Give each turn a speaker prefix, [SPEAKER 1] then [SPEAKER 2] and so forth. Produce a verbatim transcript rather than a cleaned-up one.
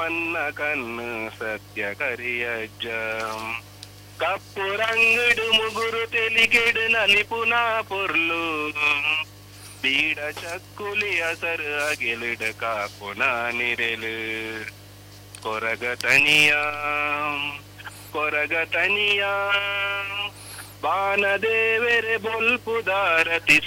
[SPEAKER 1] ಮನ್ನ ಕಣ್ಣು ಸತ್ಯ ಕರಿಯಜ್ಜ ಕಪ್ಪು ರಂಗಡು ಮುಗುರು ತೆಲಿಗೆಡು ನಲಿಪುನಾ ಪೊರ್ಲು ಬೀಡ ಚಕ್ಕುಲಿ ಅಸರು ಅಗೆಲಿಡ ಕಾಪುನ ನಿರೆಲು ಕೊರಗ ತನಿಯ ಕೊರಗ ತನಿಯ ಬಾನದೇವೆರೆ ಬೊಲ್ಪುದಾರತಿ